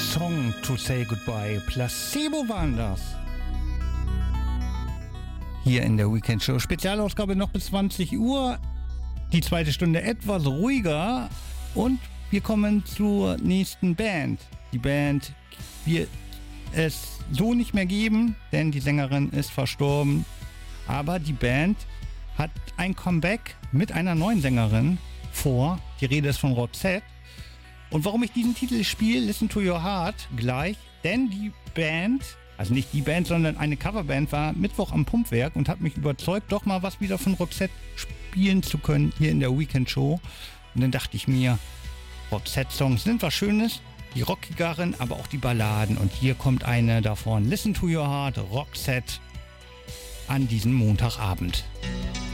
Song to Say Goodbye. Placebo waren das. Hier in der Weekend Show. Spezialausgabe noch bis 20 Uhr. Die zweite Stunde etwas ruhiger. Und wir kommen zur nächsten Band. Die Band wird es so nicht mehr geben, denn die Sängerin ist verstorben. Aber die Band hat ein Comeback mit einer neuen Sängerin vor. Die Rede ist von Roxette. Und warum ich diesen Titel spiele, Listen to Your Heart, gleich, denn die Band, also nicht die Band, sondern eine Coverband, war Mittwoch am Pumpwerk und hat mich überzeugt, doch mal was wieder von Roxette spielen zu können hier in der Weekend Show. Und dann dachte ich mir, Roxette-Songs sind was Schönes, die rockigeren, aber auch die Balladen. Und hier kommt eine davon, Listen to Your Heart, Roxette, an diesem Montagabend.